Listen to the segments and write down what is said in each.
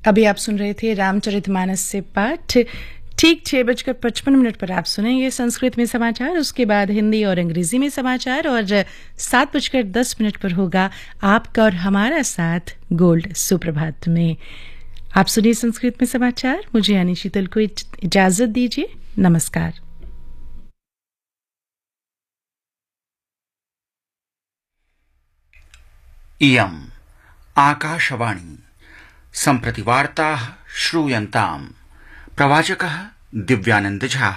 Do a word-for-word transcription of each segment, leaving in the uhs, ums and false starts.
अभी आप सुन रहे थे रामचरितमानस से पाठ। ठीक छह बजकर पचपन मिनट पर आप सुनेंगे संस्कृत में समाचार, उसके बाद हिंदी और अंग्रेजी में समाचार, और सात बजकर दस मिनट पर होगा आपका और हमारा साथ गोल्ड सुप्रभात में। आप सुनिए संस्कृत में समाचार। मुझे यानी शीतल को इजाजत दीजिए। नमस्कार। इयम् आकाशवाणी। सम्प्रति वार्ताः श्रूयन्ताम्। प्रवाचकः दिव्यानंद झा।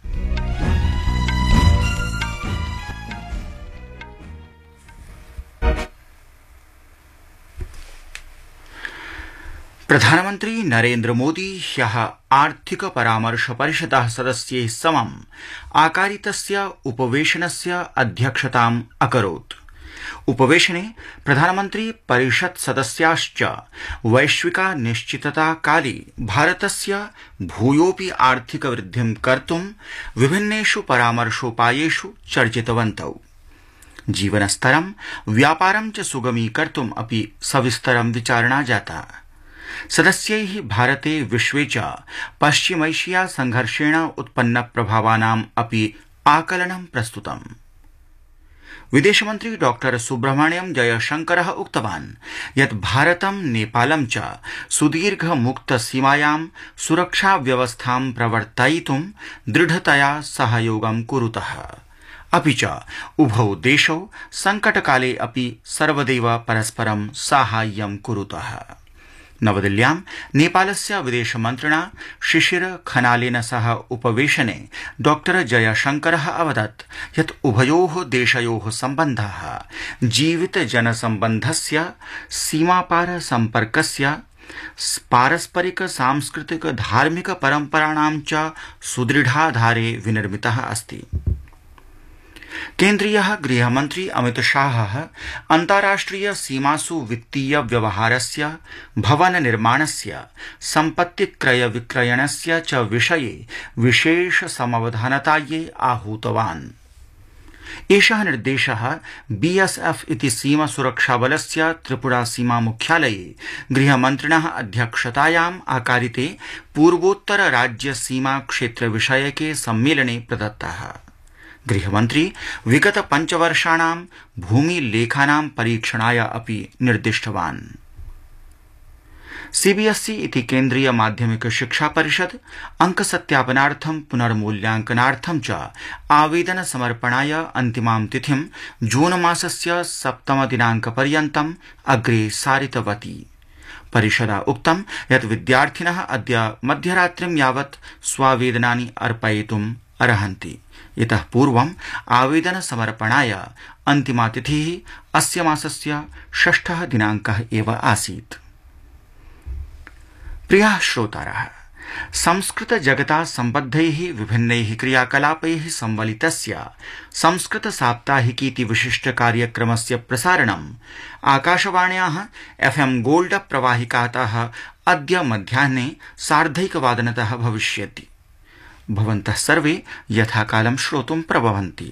प्रधानमन्त्री नरेन्द्र मोदी ह्यः आर्थिक परामर्श परिषदः सदस्यैः समम् आकारितस्य उपवेशनस्य अध्यक्षताम् अकरोत्। उपवेशने प्रधानमन्त्री परिषत् सदस्याश्च वैश्विका निश्चितता काले भारतस्य भूयोऽपि आर्थिक वृद्धिं कर्तुं विभिन्नेषु परामर्शोपायेषु चर्चितवन्तौ। जीवनस्तरं व्यापारं च सुगमीकर्तुम् अपि सविस्तरं विचारणा जाता। सदस्यैः भारते विश्वे च पश्चिमैशिया संघर्षेण उत्पन्न प्रभावानाम् अपि आकलनं प्रस्तुतम्। विदेशमन्त्री डॉक्टर सुब्रह्मण्यम जयशंकरः उक्तवान् यत् भारतं नेपालं च सुदीर्घ मुक्त सीमायां सुरक्षा व्यवस्थां प्रवर्तयितुं दृढतया सहयोगं कुरुतः। अपि च उभौ देशौ संकटकाले अपि सर्वदैव परस्परं साहाय्यं कुरुतः। नवदिल्ल्यां नेपालस्य विदेशमन्त्रिणा शिशिर खनालेन सह उपवेशने डॉक्टर जयशंकरः अवदत् यत् उभयोः देशयोः सम्बन्धाः जीवित जनसम्बन्धस्य सीमापार सम्पर्कस्य पारस्परिक सांस्कृतिक धार्मिक परम्पराणां च सुदृढाधारे विनिर्मितः अस्ति। केन्द्रीयः गृहमन्त्री अमित शाहः अन्ताराष्ट्रिय सीमासु वित्तीय व्यवहारस्य, भवन निर्माणस्य, सम्पत्ति क्रय विक्रयणस्य च विषये विशेष समवधानतायै आहूतवान्। एषः निर्देशः बीएसएफ इति सीमा सुरक्षाबलस्य त्रिपुरा सीमा मुख्यालये गृहमन्त्रिणः अध्यक्षतायाम् आकारिते पूर्वोत्तर राज्य सीमा क्षेत्र विषयके सम्मेलने प्रदत्तः। गृहमन्त्री विगत पञ्चवर्षाणां भूमिलेखानां परीक्षणाय अपि निर्दिष्टवान्। सीबीएसई इति केन्द्रीय माध्यमिक शिक्षा परिषद अंकसत्यापनार्थं पुनर्मूल्यांकनार्थं च आवेदन समर्पणाय अन्तिमां तिथिं जून मासस्य सप्तम दिनाङ्कपर्यन्तम् अग्रे सारितवती। परिषदा उक्तं यत् विद्यार्थिनः अद्य मध्यरात्रिं यावत् स्वावेदनानि अर्पयितुम् अर्हन्ति। इतः पूर्वम् आवेदन समर्पणाय अन्तिमा तिथिः अस्य मासस्य षष्ठः दिनाङ्कः एव आसीत्। प्रियाः श्रोतारः, संस्कृत जगता सम्बद्धैः विभिन्नैः क्रियाकलापैः संवलितस्य संस्कृत साप्ताहिकीति विशिष्ट कार्यक्रमस्य प्रसारणम् आकाशवाण्याः एफएम गोल्ड प्रवाहिकातः अद्य मध्याह्ने सार्धैकवादनतः भविष्यति। भवन्तः सर्वे यथाकालं श्रोतुं प्रभवन्ति।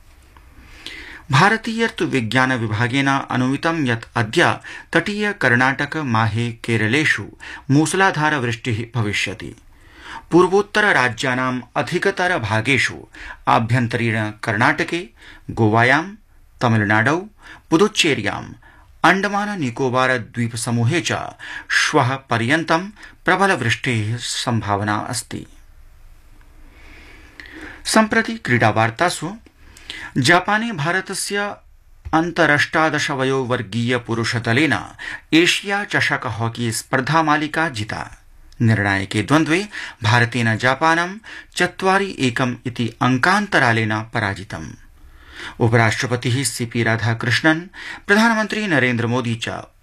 भारतीय ऋतुविज्ञान विभागेन अनुमितं यत् अद्य तटीय कर्णाटक, माहे, केरलेषु मूसलाधार वृष्टिः भविष्यति। पूर्वोत्तर राज्यानाम् अधिकतर भागेषु आभ्यन्तरीण कर्णाटके, गोवायां, तमिलनाडौ, पुदुच्चेर्यां, अंडमान निकोबार द्वीप समूहे च श्वः पर्यन्तं प्रबल वृष्टेः सम्भावना अस्ति। सम्प्रति क्रीडावार्तासु जापाने भारतस्य अन्तरष्टादश वयोवर्गीय पुरुषदलेन एशिया चषक हॉकी स्पर्धा मालिका जिता। निर्णायके द्वन्द्वे भारतेन जापानं चत्वारि एकम् इति अंकान्तरालेन पराजितम्। उपराष्ट्रपतिः सीपी राधाकृष्णन्, प्रधानमन्त्री नरेन्द्र मोदी च